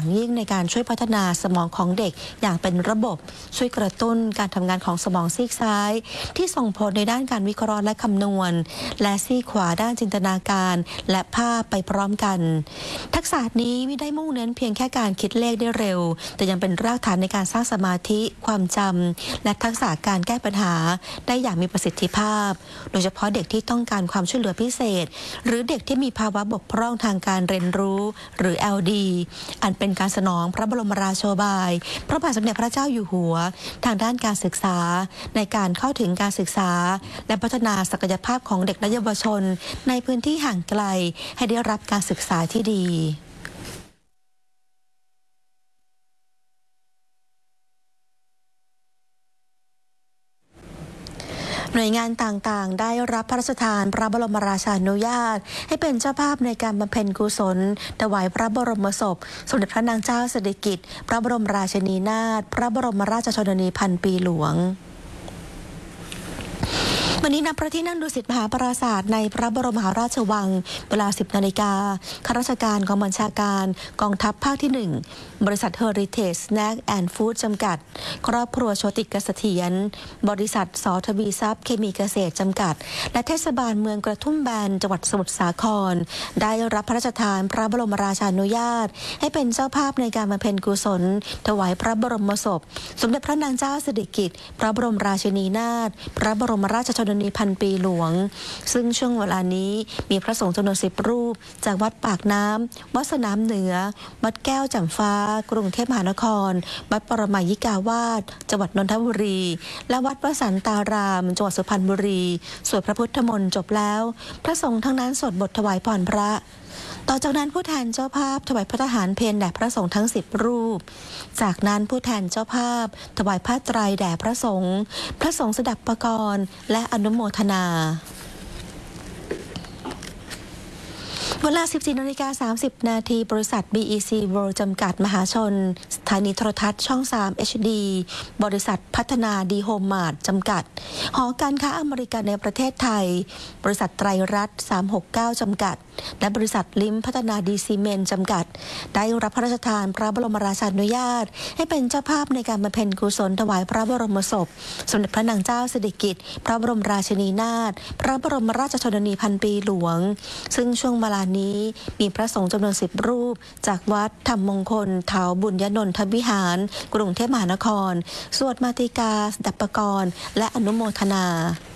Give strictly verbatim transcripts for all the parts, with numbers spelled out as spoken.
อย่างยิ่งในการช่วยพัฒนาสมองของเด็กอย่างเป็นระบบช่วยกระตุ้นการทำงานของสมองซีกซ้ายที่ส่งผลในด้านการวิเคราะห์และคำนวณและซีกขวาด้านจินตนาการและภาพไปพร้อมกันทักษะนี้ไม่ได้มุ่งเน้นเพียงแค่การคิดเลขได้เร็วแต่ยังเป็นรากฐานในการสร้างสมาธิความจำและทักษะการแก้ปัญหาได้อย่างมีประสิทธิภาพโดยเฉพาะเด็กที่ต้องการความช่วยเหลือพิเศษหรือเด็กที่มีภาวะบกพร่องทางการเรียนรู้หรือ แอล ดี อันเป็นการสนองพระบรมราโชบายพระบาทสมเด็จพระเจ้าอยู่หัวทางด้านการศึกษาในการเข้าถึงการศึกษาและพัฒนาศักยภาพของเด็กและเยาวชนในพื้นที่ห่างไกลให้ได้รับการศึกษาที่ดีหน่วยงานต่างๆได้รับพระราชทานพระบรมราชานุญาตให้เป็นเจ้าภาพในการบำเพ็ญกุศลถวายพระบรมศพสมเด็จพระนางเจ้าสิริกิติ์พระบรมราชินีนาถพระบรมราชชนนีพันปีหลวงวันนี้ณพระที่นั่งดุสิตมหาปราสาทในพระบรมมหาราชวังเวลา สิบนาฬิกาข้าราชการกองบัญชาการกองทัพภาคที่หนึ่งบริษัท Heritage Snack and Food จำกัดครอบครัวโชติกเสถียรบริษัทสทวีทรัพย์เคมีเกษตรจำกัดและเทศบาลเมืองกระทุ่มแบนจังหวัดสมุทรสาครได้รับพระราชทานพระบรมราชานุญาตให้เป็นเจ้าภาพในการบำเพ็ญกุศลถวายพระบรมศพสมเด็จพระนางเจ้าสิริกิติ์พระบรมราชินีนาถพระบรมราชชนนีพันปีหลวงซึ่งช่วงเวลานี้มีพระสงฆ์จำนวนสิบรูปจากวัดปากน้ำวัดสนามเหนือวัดแก้วจำฟ้ากรุงเทพมหานครวัดปรมัยยิกาวาสจังหวัดนนทบุรีและวัดพระสันตารามจังหวัดสุพรรณบุรีสวดพระพุทธมนต์จบแล้วพระสงฆ์ทั้งนั้นสวดบทถวายพรพระต่อจากนั้นผู้แทนเจ้าภาพถวายพระทหารเพลแด่พระสงฆ์ทั้งสิบรูปจากนั้นผู้แทนเจ้าภาพถวายผ้าไตรแด่พระสงฆ์พระสงฆ์สดับปกรณ์และอนุโมทนาเวลา สิบสี่นาฬิกาสามสิบนาทีบริษัท บี อี ซี World จำกัดมหาชนสถานีโทรทัศน์ช่อง สาม เอช ดี บริษัทพัฒนาดีโฮมมาร์ทจำกัดหอการค้าอเมริกันในประเทศไทยบริษัทไตรรัตน์สามหกเก้าจำกัดและบริษัทลิมพัฒนาดีซีเมนต์จำกัดได้รับพระราชทานพระบรมราชานุญาตให้เป็นเจ้าภาพในการบำเพ็ญกุศลถวายพระบรมศพสมเด็จพระนางเจ้าสิริกิติ์พระบรมราชินีนาถพระบรมราชชนนีพันปีหลวงซึ่งช่วงเวลานี้มีพระสงฆ์จำนวนสิบรูปจากวัดธรรมมงคลเถาบุญยนนทวิหารกรุงเทพมหานครสวดมาติกาสดับปกรณ์และอนุโมทนา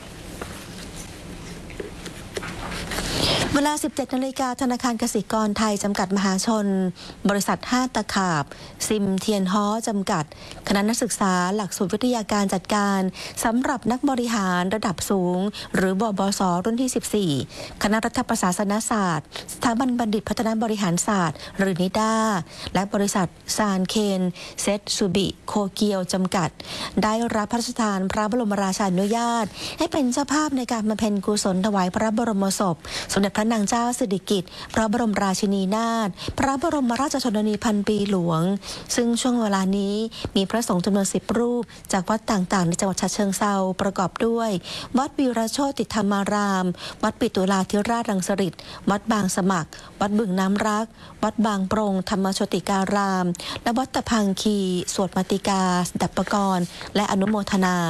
เวลา สิบเจ็ดนาฬิกาธนาคารกสิกรไทยจำกัดมหาชนบริษัทห้าตะขาบซิมเทียนฮ้อจำกัดคณะนักศึกษาหลักสูตรวิทยาการจัดการสำหรับนักบริหารระดับสูงหรือบบบส.รุ่นที่สิบสี่คณะรัฐประศาสนศาสตร์สถาบันบัณฑิตพัฒนาบริหารศาสตร์หรือนิด้าและบริษัทซานเคนเซตซูบิโคเกียวจำกัดได้รับพระราชทานพระบรมราชานุญาตให้เป็นเจ้าภาพในการบำเพ็ญกุศลถวายพระบรมศพสมเด็จพระนางเจ้าสิริกิติ์พระบรมราชินีนาถพระบรมราชชนนีพันปีหลวงซึ่งช่วงเวลานี้มีพระสงฆ์จำนวนสิบรูปจากวัดต่างๆในจังหวัดฉะเชิงเทราประกอบด้วยวัดวีรโชติธรรมารามวัดปิตุลาธิราชรังสฤษฎ์วัดบางสมัครวัดบึงน้ำรักวัดบางปรงธรรมโชติการามและวัดตะพังคีสวดมาติกาสดับปกรณ์และอนุโมทนา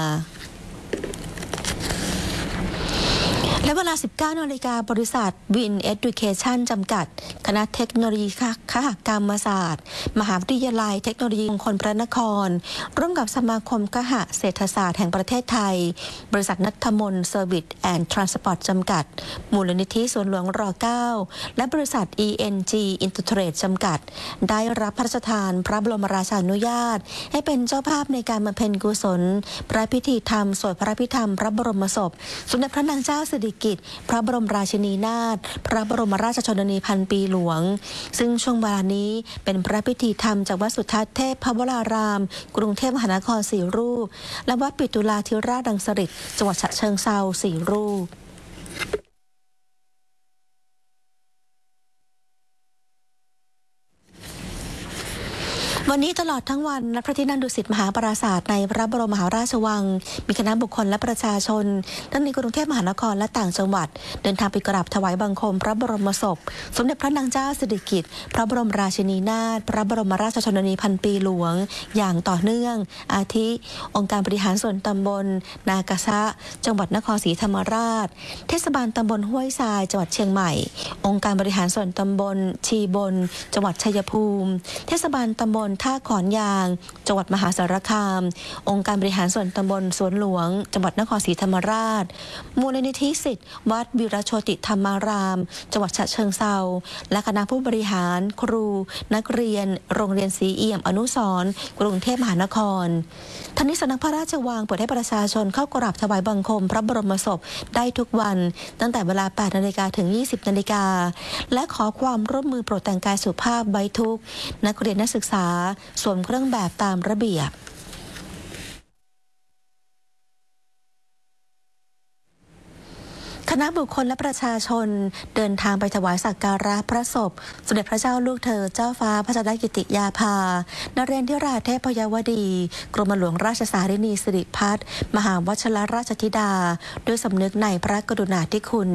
และเวลา สิบเก้านาฬิกาบริษัทวินเอดูเคชั่นจำกัดคณะเทคโนโลยีคหกรรมศาสตร์มหาวิทยาลัยเทคโนโลยีมงคลพระนครร่วมกับสมาคมคหเศรษฐศาสตร์แห่งประเทศไทยบริษัทนัทมนเซอร์วิสแอนด์ทรานสปอร์ตจำกัดมูลนิธิสวนหลวงรเก้าและบริษัท อี เอ็น จี Intertrade จำกัดได้รับพระราชทานพระบรมราชานุญาตให้เป็นเจ้าภาพในการบำเพ็ญกุศลพระพิธีธรรมสวดพระพิธรรมพระบรมศพสมเด็จพระนางเจ้าสิริกิติ์พระบรมราชินีนาถพระบรมราชชนนีพันปีหลวงซึ่งช่วงเวลานี้เป็นพระพิธีธรรมจากวัดสุทัศน์เทพพวรารามกรุงเทพมหานครสี่รูปและวัดปิตุลาธิราชรังสฤษฎ์จังหวัดฉะเชิงเทราสี่รูป ววันนี้ตลอดทั้งวันณพระที่นั่งดุสิตมหาปราสาทในพระบรมมหาราชวังมีคณะบุคคลและประชาชนทั้งในกรุงเทพมหานครและต่างจังหวัดเดินทางไปกราบถวายบังคมพระบรมศพสมเด็จพระนางเจ้าสิริกิติ์พระบรมราชินีนาถพระบรมราชชนนีพันปีหลวงอย่างต่อเนื่องอาทิองค์การบริหารส่วนตำบลนากาซะจังหวัดนครศรีธรรมราชเทศบาลตำบลห้วยทรายจังหวัดเชียงใหม่องค์การบริหารส่วนตำบลชีบนจังหวัดชัยภูมิเทศบาลตำบลท่าขอนยางจังหวัดมหาสารคามองค์การบริหารส่วนตำบลสวนหลวงจังหวัดนครศรีธรรมราชมูลนิธิศิษย์วัดวีรโชติธรรมารามจังหวัดฉะเชิงเทราและคณะผู้บริหารครูนักเรียนโรงเรียนศรีเอี่ยมอนุสรณ์กรุงเทพมหานครทั้งนี้สำนักพระราชวังเปิดให้ประชาชนเข้ากราบถวายบังคมพระบรมศพได้ทุกวันตั้งแต่เวลา แปดนาฬิกา ถึง ยี่สิบนาฬิกาและขอความร่วมมือโปรดแต่งกายสุภาพไว้ทุกนักเรียนนักศึกษาสวมเครื่องแบบตามระเบียบคณะบุคคลและประชาชนเดินทางไปถวายสักการะพระศพสมเด็จพระเจ้าลูกเธอเจ้าฟ้าพระชนกิติยาภานเรนทิราเทพยวดีกรมหลวงราชสารินีสิริพัฒน์มหาวชิรราชธิดาด้วยสำนึกในพระกรุณาธิคุณ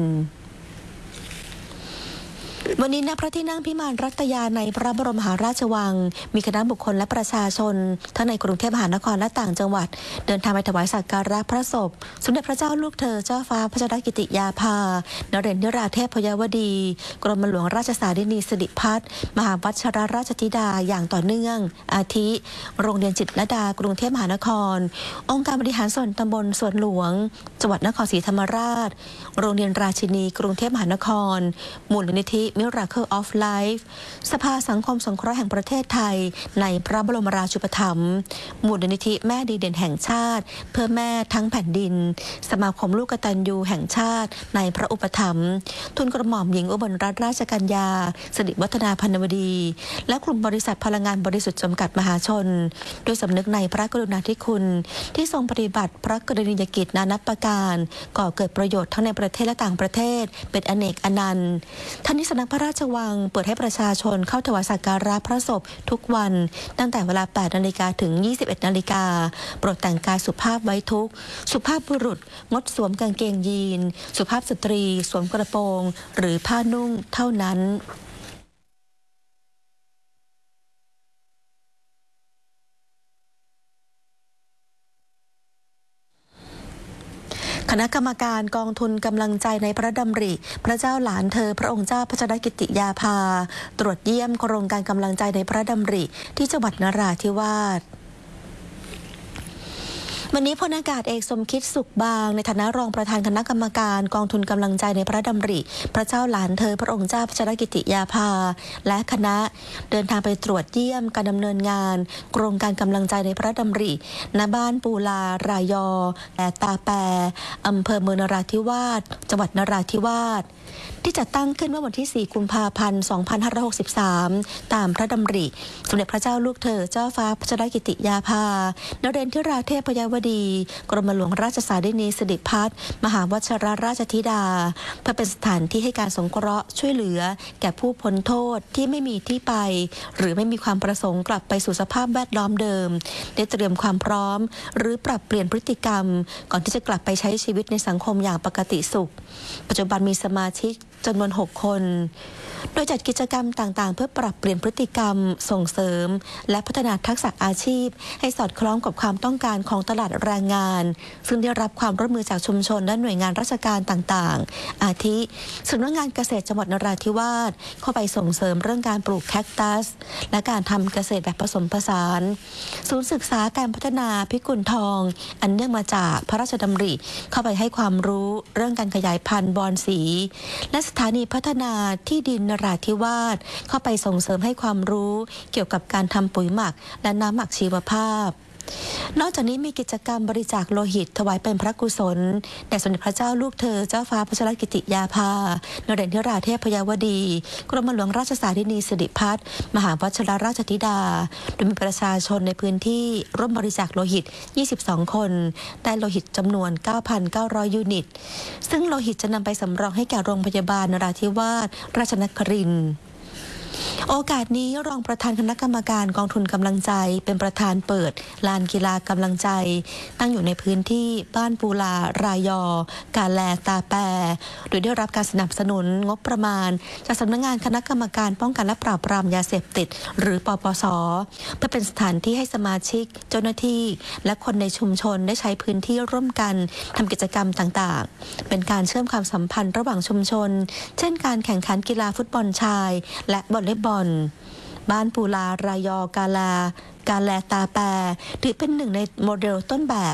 วันนี้ณพระที่นั่งพิมานรัตยาในพระบรมมหาราชวังมีคณะบุคคลและประชาชนทั้งในกรุงเทพมหานครและต่างจังหวัดเดินทางไปถวายสักการะพระศพสมเด็จพระเจ้าลูกเธอเจ้าฟ้าพระชนกิติยาภานเรนทิราเทพยวดีกรมหลวงราชสารินีสิริพัฒน์มหาวชิรราชธิดาอย่างต่อเนื่องอาทิโรงเรียนจิตรลดากรุงเทพมหานครองค์การบริหารส่วนตำบลสวนหลวงจังหวัดนครศรีธรรมราชโรงเรียนราชินีกรุงเทพมหานครมูลนิธิMiracle of Life สภาสังคมสงเคราะห์แห่งประเทศไทยในพระบรมราชูปถัมภ์มูลนิธิแม่ดีเด่นแห่งชาติเพื่อแม่ทั้งแผ่นดินสมาคมลูกกตัญญูแห่งชาติในพระอุปถัมภ์ทุนกระหม่อมหญิงอุบลรัตนราชกัญญาสิริวัฒนาพันวดีและกลุ่มบริษัทพลังงานบริสุทธิ์จำกัดมหาชนโดยสำนึกในพระกรุณาธิคุณที่ทรงปฏิบัติพระกรณียกิจนานับประการก่อเกิดประโยชน์ทั้งในประเทศและต่างประเทศเป็นอเนกอนันต์ท่านนี้สำนักพระราชวังเปิดให้ประชาชนเข้าถวายสักการะพระศพทุกวันตั้งแต่เวลา แปดนาฬิกา ถึง ยี่สิบเอ็ดนาฬิกาโปรดแต่งกายสุภาพไว้ทุกสุภาพบุรุษงดสวมกางเกงยีนสุภาพสตรีสวมกระโปรงหรือผ้านุ่งเท่านั้นคณะกรรมการกองทุนกำลังใจในพระดำริพระเจ้าหลานเธอพระองค์เจ้าพระชนกิติยาภาตรวจเยี่ยมโครงการกำลังใจในพระดำริที่จังหวัดนราธิวาสวันนี้พลอากาศเอกสมคิดสุขบางในฐานะรองประธานคณะกรรมการกองทุนกำลังใจในพระดำริพระเจ้าหลานเธอพระองค์เจ้าพระชนกิติยาภาและคณะเดินทางไปตรวจเยี่ยมการดำเนินงานโครงการกำลังใจในพระดำริณบ้านปูลารายอและตาแปอำเภอเมืองนราธิวาสจังหวัดนราธิวาสที่จัดตั้งขึ้นเมื่อวันที่ สี่ กุมภาพันธ์ สองพันห้าร้อยหกสิบสาม ตามพระดำริสมเด็จพระเจ้าลูกเธอเจ้าฟ้าพระชนกิติยาภานเรนทิราเทพยวดีกรมหลวงราชสารินีสิริพัฒน์มหาวชิรราชธิดาเพื่อเป็นสถานที่ให้การสงเคราะห์ช่วยเหลือแก่ผู้พ้นโทษที่ไม่มีที่ไปหรือไม่มีความประสงค์กลับไปสู่สภาพแวดล้อมเดิมได้เตรียมความพร้อมหรือปรับเปลี่ยนพฤติกรรมก่อนที่จะกลับไปใช้ชีวิตในสังคมอย่างปกติสุขปัจจุบันมีสมาชิกจำนวนหกคนโดยจัดกิจกรรมต่างๆเพื่อปรับเปลี่ยนพฤติกรรมส่งเสริมและพัฒนาทักษะอาชีพให้สอดคล้องกับความต้องการของตลาดแรงงานซึ่งได้รับความร่วมมือจากชุมชนและหน่วยงานราชการต่างๆอาทิสำนักงานเกษตรจังหวัดนราธิวาสเข้าไปส่งเสริมเรื่องการปลูกแคคตัสและการทำเกษตรแบบผสมผสานศูนย์ศึกษาการพัฒนาพิกุลทองอันเนื่องมาจากพระราชดำริเข้าไปให้ความรู้เรื่องการขยายพันธุ์บอนสีและสถานีพัฒนาที่ดินนราธิวาสเข้าไปส่งเสริมให้ความรู้เกี่ยวกับการทำปุ๋ยหมักและน้ำหมักชีวภาพ นอกจากนี้มีกิจกรรมบริจาคโลหิตถวายเป็นพระกุศลแด่สมเด็จพระเจ้าลูกเธอเจ้าฟ้าพัชรกิติยาภานเรนทิราเทพยวดีกรมหลวงราชสารินีสิริพัฒน์มหาวชิรราชธิดาโดยมีประชาชนในพื้นที่ร่วมบริจาคโลหิตยี่สิบสองคนได้โลหิตจำนวน เก้าพันเก้าร้อย ยูนิตซึ่งโลหิตจะนำไปสำรองให้แก่โรงพยาบาลนราธิวาสราชนครินทร์โอกาสนี้รองประธานคณะกรรมการกองทุนกำลังใจเป็นประธานเปิดลานกีฬากำลังใจตั้งอยู่ในพื้นที่บ้านปูลารายอกาแลตาแปรโดยได้รับการสนับสนุนงบประมาณจากสำนักงานคณะกรรมการป้องกันและปราบปรามยาเสพติดหรือปปส.เพื่อเป็นสถานที่ให้สมาชิกเจ้าหน้าที่และคนในชุมชนได้ใช้พื้นที่ร่วมกันทำกิจกรรมต่างๆเป็นการเชื่อมความสัมพันธ์ระหว่างชุมชนเช่นการแข่งขันกีฬาฟุตบอลชายและวอลเลย์บอลบ้านปูลารายอกาลากาแลตาแปรถือเป็นหนึ่งในโมเดลต้นแบบ